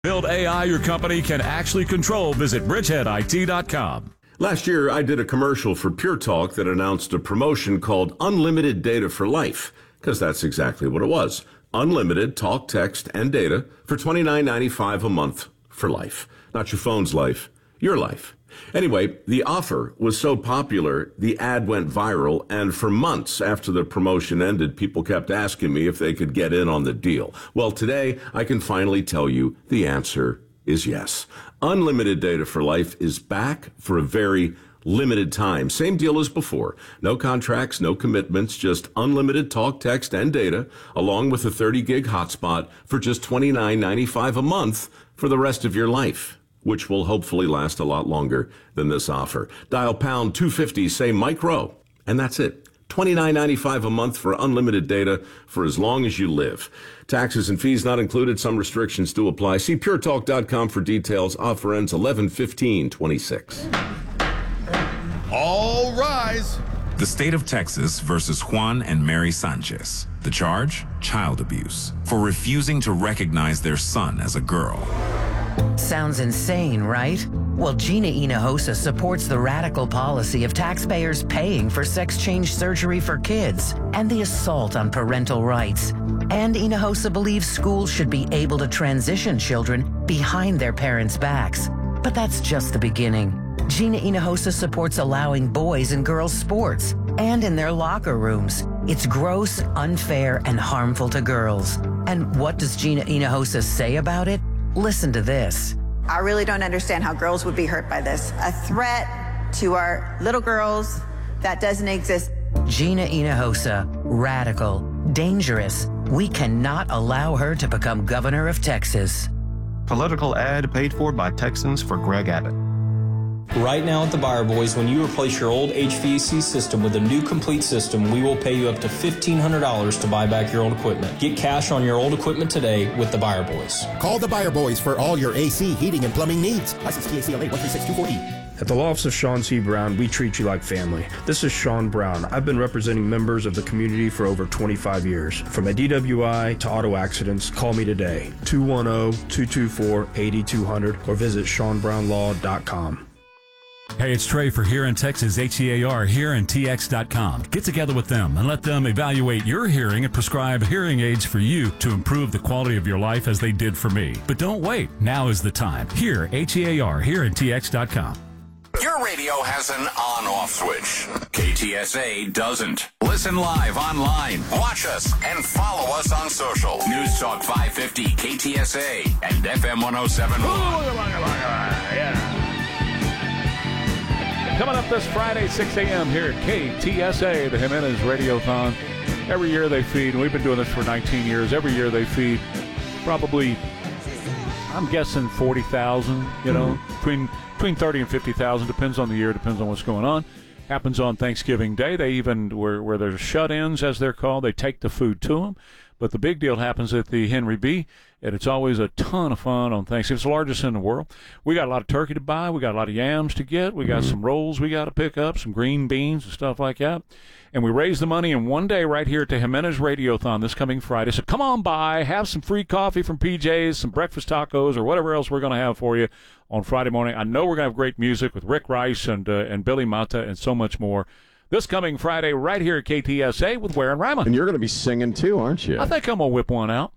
Build AI your company can actually control. Visit bridgeheadit.com. Last year, I did a commercial for Pure Talk that announced a promotion called Unlimited Data for Life, because that's exactly what it was. Unlimited talk, text, and data for $29.95 a month for life. Not your phone's life, your life. Anyway, the offer was so popular, the ad went viral, and for months after the promotion ended, people kept asking me if they could get in on the deal. Well, today, I can finally tell you the answer is yes. Unlimited Data for Life is back for a very limited time. Same deal as before. No contracts, no commitments, just unlimited talk, text, and data, along with a 30-gig hotspot for just $29.95 a month for the rest of your life, which will hopefully last a lot longer than this offer. Dial pound 250, say Mike Rowe, and that's it. $29.95 a month for unlimited data for as long as you live. Taxes and fees not included. Some restrictions do apply. See puretalk.com for details. Offer ends 11/15/26. All rise. The state of Texas versus Juan and Mary Sanchez. The charge? Child abuse. For refusing to recognize their son as a girl. Sounds insane, right? Well, Gina Hinojosa supports the radical policy of taxpayers paying for sex change surgery for kids and the assault on parental rights. And Hinojosa believes schools should be able to transition children behind their parents' backs. But that's just the beginning. Gina Hinojosa supports allowing boys and girls sports and in their locker rooms. It's gross, unfair, and harmful to girls. And what does Gina Hinojosa say about it? Listen to this. I really don't understand how girls would be hurt by this. A threat to our little girls that doesn't exist. Gina Hinojosa, radical, dangerous. We cannot allow her to become governor of Texas. Political ad paid for by Texans for Greg Abbott. Right now at the Buyer Boys, when you replace your old HVAC system with a new complete system, we will pay you up to $1,500 to buy back your old equipment. Get cash on your old equipment today with the Buyer Boys. Call the Buyer Boys for all your AC, heating, and plumbing needs. License TACLA 136240. At the Law Office of Sean C. Brown, we treat you like family. This is Sean Brown. I've been representing members of the community for over 25 years. From a DWI to auto accidents, call me today, 210-224-8200, or visit SeanBrownLaw.com. Hey, it's Trey for Here in Texas, HEAR, HearInTX.com. Get together with them and let them evaluate your hearing and prescribe hearing aids for you to improve the quality of your life as they did for me. But don't wait. Now is the time. Here, HEAR, HearInTX.com. Your radio has an on-off switch. KTSA doesn't. Listen live online. Watch us and follow us on social. News Talk 550 KTSA and FM 107.1. Yeah. Coming up this Friday, 6 a.m. here at KTSA, the Jimenez Radiothon. Every year they feed, and we've been doing this for 19 years, every year they feed probably, I'm guessing 40,000, between 30 and 50,000, depends on the year, depends on what's going on. Happens on Thanksgiving Day. They even, where there's shut-ins, as they're called, they take the food to them. But the big deal happens at the Henry B., and it's always a ton of fun on Thanksgiving. It's the largest in the world. We got a lot of turkey to buy. We got a lot of yams to get. We got some rolls we got to pick up, some green beans and stuff like that. And we raise the money in one day right here at the Jimenez Radiothon this coming Friday. So come on by, have some free coffee from PJ's, some breakfast tacos, or whatever else we're going to have for you on Friday morning. I know we're going to have great music with Rick Rice and Billy Mata and so much more. This coming Friday right here at KTSA with Ware and Ryman. And you're going to be singing too, aren't you? I think I'm going to whip one out.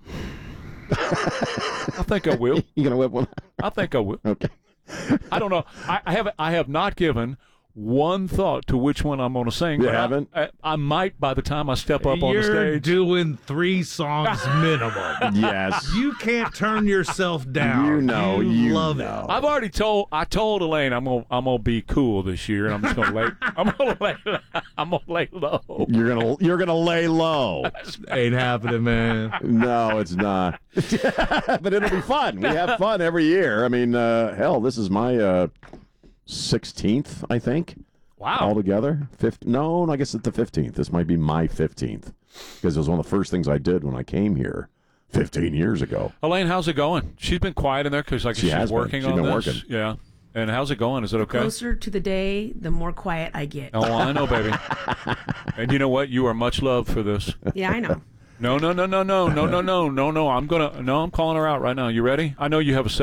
I think I will. You going to whip one out? I think I will. Okay. I don't know. I have not given one thought to which one I'm going to sing. You haven't? I might by the time I step up on the stage. You're doing 3 songs minimum. Yes. You can't turn yourself down. You know. You love it. I've already told Elaine I'm gonna be cool this year, and I'm just gonna lay. I'm gonna lay low. You're gonna lay low. Ain't happening, man. No, it's not. But it'll be fun. We have fun every year. I mean, hell, this is my 16th, I think. Wow. Altogether. No, I guess it's the 15th. This might be my 15th because it was one of the first things I did when I came here 15 years ago. Elaine, how's it going? She's been quiet in there because she's working on this. Working. Yeah. And how's it going? Is it okay? The closer to the day, the more quiet I get. Oh, I know, baby. And you know what? You are much loved for this. Yeah, I know. No. I'm calling her out right now. You ready? I know you have a